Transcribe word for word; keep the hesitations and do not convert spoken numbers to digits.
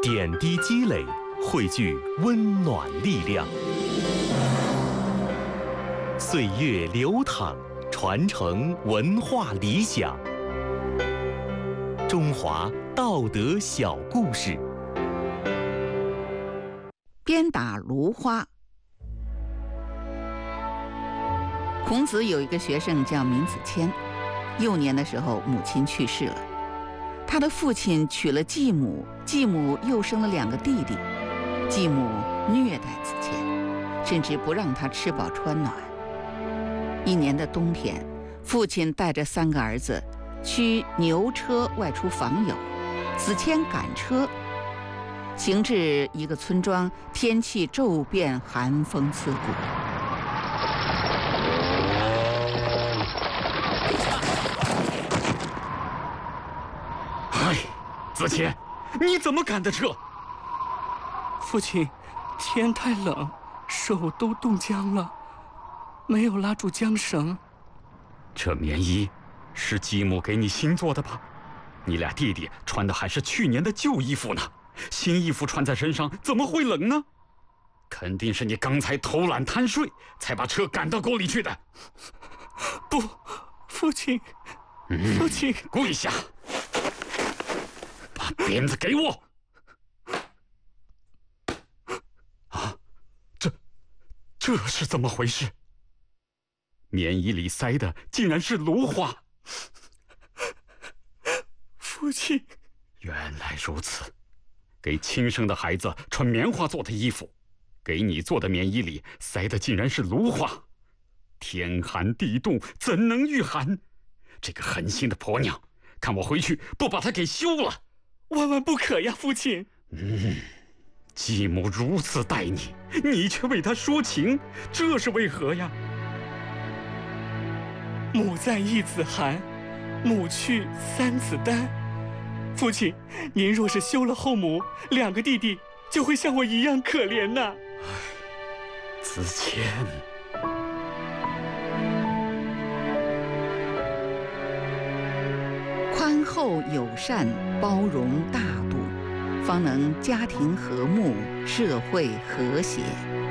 点滴积累，汇聚温暖力量。岁月流淌，传承文化理想。中华道德小故事。 鞭打芦花。孔子有一个学生叫闵子骞，幼年的时候母亲去世了，他的父亲娶了继母，继母又生了两个弟弟，继母虐待子骞，甚至不让他吃饱穿暖。一年的冬天，父亲带着三个儿子驱牛车外出访友，子骞赶车，行至一个村庄，天气骤变，寒风刺骨。 哎，子骞，你怎么赶的车？ 父亲，天太冷，手都冻僵了，没有拉住缰绳。 这棉衣是继母给你新做的吧？你俩弟弟穿的还是去年的旧衣服呢，新衣服穿在身上怎么会冷呢？肯定是你刚才偷懒贪睡，才把车赶到沟里去的。 不，父亲，父亲， 嗯、跪下，把鞭子给我。啊，这这是怎么回事？棉衣里塞的竟然是芦花。 父亲， 原来如此，给亲生的孩子穿棉花做的衣服，给你做的棉衣里塞的竟然是芦花。天寒地冻，怎能御寒？这个狠心的婆娘，看我回去不把她给休了！ 万万不可呀，父亲！ 嗯，继母如此待你，你却为她说情，这是为何呀？ 母在一子寒，母去三子丹。父亲，您若是休了后母，两个弟弟就会像我一样可怜呐。 唉，子骞。 宽厚友善，包容大度，方能家庭和睦，社会和谐。